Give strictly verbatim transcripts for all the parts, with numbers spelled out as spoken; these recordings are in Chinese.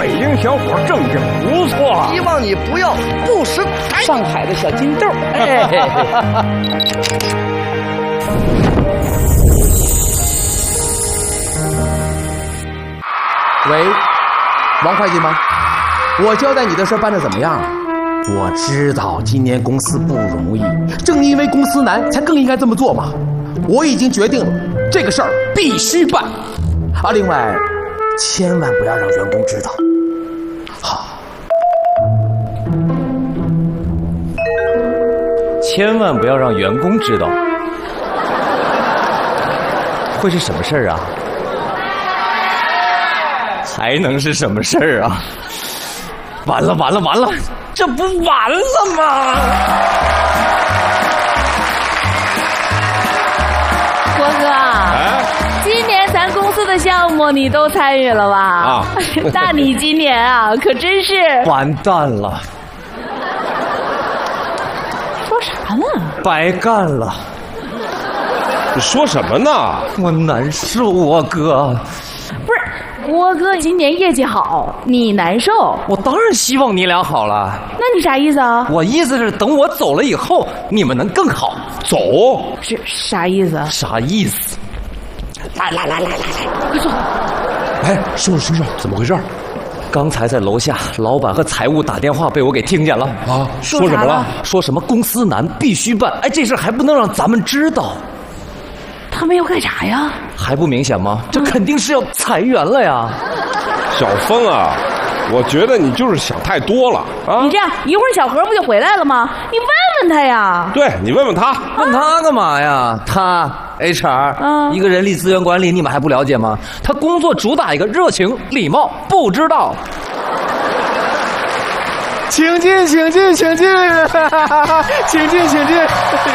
北京小伙正经不错， 希望你不要不识抬举。 上海的小金豆，哎， 喂，王会计吗？我交代你的事办得怎么样了？我知道今年公司不容易，正因为公司难，才更应该这么做嘛。我已经决定了，这个事儿必须办。啊，另外，千万不要让员工知道。好， 千万不要让员工知道。会是什么事儿啊？还能是什么事儿啊？完了完了完了，这不完了吗？ 郭哥， 哎， 今年咱公司的项目你都参与了吧？ 啊， 那你今年啊，可真是完蛋了， 说啥呢？ 白干了， 你说什么呢？ 我难受啊，哥。 不是，郭哥今年业绩好，你难受？ 我当然希望你俩好了。 那你啥意思啊？ 我意思是，等我走了以后，你们能更好。 走， 是啥意思？ 啥意思？ 来来来来来来，快坐。 哎，说说说说，怎么回事？ 刚才在楼下，老板和财务打电话被我给听见了啊！ 说说什么了？ 说什么公司难必须办，哎，这事还不能让咱们知道。 他们要干啥呀？ 还不明显吗？这肯定是要裁员了呀！ 小峰啊，我觉得你就是想太多了啊！ 你这样一会儿小何不就回来了吗？你问问他呀。 对，你问问他， 问他干嘛呀？他 H R， 嗯一个人力资源管理，你们还不了解吗？他工作主打一个热情、礼貌，不知道。 请进，请进，请进，请进，请进。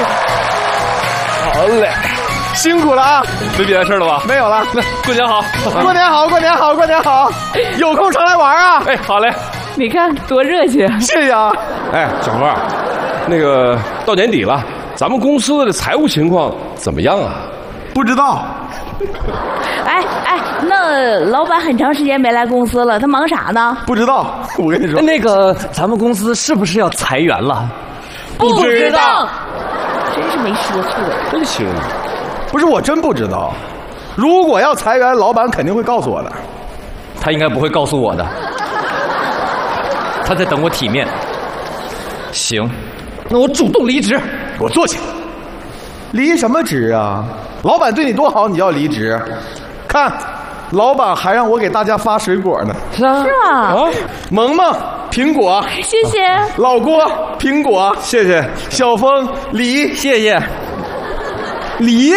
好嘞， 辛苦了啊！ 没别的事了吧？ 没有了。 过年好， 过年好，过年好，过年好！有空常来玩啊！ 哎，好嘞。 你看多热情。 谢谢啊。 哎，小何，那个到年底了，咱们公司的财务情况怎么样啊？ 不知道。 哎哎，那老板很长时间没来公司了，他忙啥呢？ 不知道。我跟你说， 那个咱们公司是不是要裁员了？ 不知道。真是没说错。 真行。 不是我真不知道。如果要裁员，老板肯定会告诉我的。 他应该不会告诉我的。他在等我体面。行，那我主动离职。 给我坐下。离什么职啊？老板对你多好，你要离职？看，老板还让我给大家发水果呢。 是啊。 是吗？ 啊， 萌萌苹果， 谢谢。 老郭苹果， 谢谢。 小峰梨， 谢谢。 梨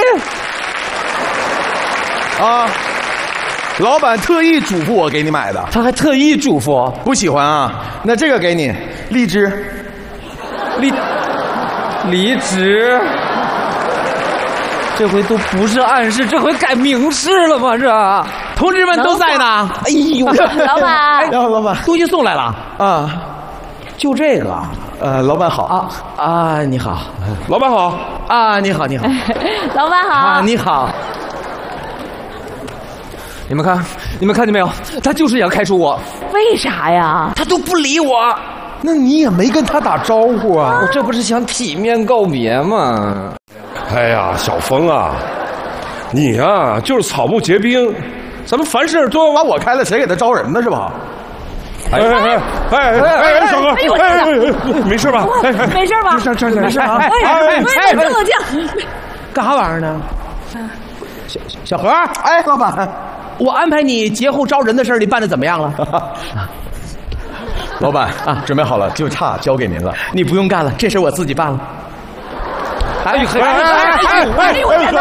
啊，老板特意嘱咐我给你买的。 他还特意嘱咐。 不喜欢啊？那这个给你，荔枝。 离离职。这回都不是暗示，这回改明示了吗？这同志们都在呢。哎呦， 老板， 然后老板东西送来了啊， 就这个。 呃，老板好啊啊，你好， 老板好啊，你好，你好， 老板好啊，你好。你们看，你们看见没有？他就是要开除我。 为啥呀？ 他都不理我。 那你也没跟他打招呼啊？ 我这不是想体面告别吗？ 哎呀，小峰啊，你呀、啊、就是草木皆兵，咱们凡事都要把我开了，谁给他招人呢？是吧？ 哎哎哎哎哎哎，小哥， 哎呦我哎哎哎，没事吧？哎哎， 没事吧？ 没事，这没事啊。 哎哎哎，冷静冷静。 干啥玩意儿呢？小小何，哎，老板，我安排你节后招人的事儿，你办的怎么样了？老板啊，准备好了，就差交给您了。你不用干了，这事我自己办了。哎呦，哎哎哎哎！